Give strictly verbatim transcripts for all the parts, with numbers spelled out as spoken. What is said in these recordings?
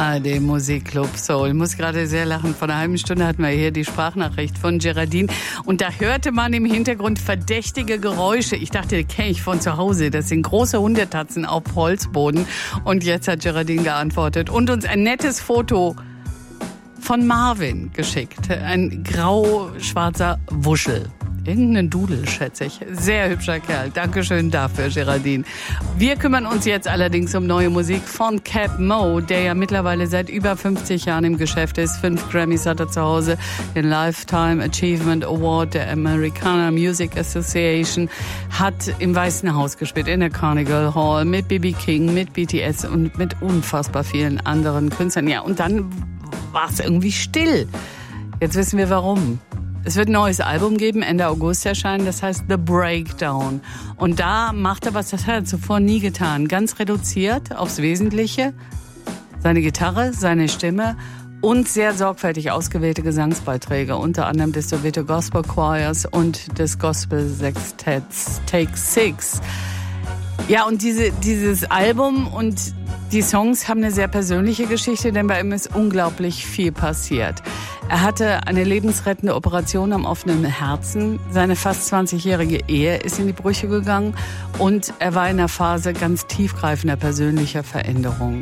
A R D Musikclub Soul. Ich muss gerade sehr lachen. Vor einer halben Stunde hatten wir hier die Sprachnachricht von Geraldine. Und da hörte man im Hintergrund verdächtige Geräusche. Ich dachte, die kenne ich von zu Hause. Das sind große Hundetatzen auf Holzboden. Und jetzt hat Geraldine geantwortet und uns ein nettes Foto von Marvin geschickt. Ein grau-schwarzer Wuschel. Irgendein Dudel, schätze ich. Sehr hübscher Kerl. Dankeschön dafür, Geraldine. Wir kümmern uns jetzt allerdings um neue Musik von Keb Mo, der ja mittlerweile seit über fünfzig Jahren im Geschäft ist. Fünf Grammys hat er zu Hause. Den Lifetime Achievement Award der Americana Music Association. Hat im Weißen Haus gespielt, in der Carnegie Hall, mit B B King, mit B T S und mit unfassbar vielen anderen Künstlern. Ja, und dann war es irgendwie still. Jetzt wissen wir warum. Es wird ein neues Album geben, Ende August erscheinen, das heißt The Breakdown. Und da macht er was, das hat er zuvor nie getan. Ganz reduziert aufs Wesentliche. Seine Gitarre, seine Stimme und sehr sorgfältig ausgewählte Gesangsbeiträge, unter anderem des Soweto Gospel Choirs und des Gospel Sextetts Take Six. Ja, und diese, dieses Album und die Songs haben eine sehr persönliche Geschichte, denn bei ihm ist unglaublich viel passiert. Er hatte eine lebensrettende Operation am offenen Herzen. Seine fast zwanzigjährige Ehe ist in die Brüche gegangen und er war in einer Phase ganz tiefgreifender persönlicher Veränderung.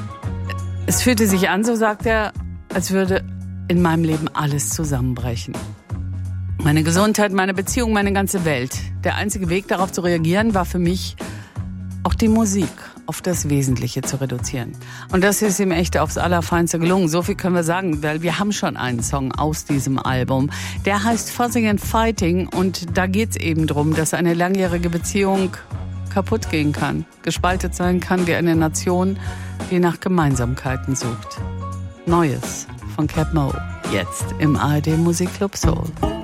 Es fühlte sich an, so sagt er, als würde in meinem Leben alles zusammenbrechen. Meine Gesundheit, meine Beziehung, meine ganze Welt. Der einzige Weg, darauf zu reagieren, war für mich auch die Musik auf das Wesentliche zu reduzieren. Und das ist ihm echt aufs Allerfeinste gelungen. So viel können wir sagen, weil wir haben schon einen Song aus diesem Album. Der heißt Fussing and Fighting und da geht's eben drum, dass eine langjährige Beziehung kaputt gehen kann, gespalten sein kann wie eine Nation, die nach Gemeinsamkeiten sucht. Neues von Keb Mo, jetzt im A R D Musikclub Soul.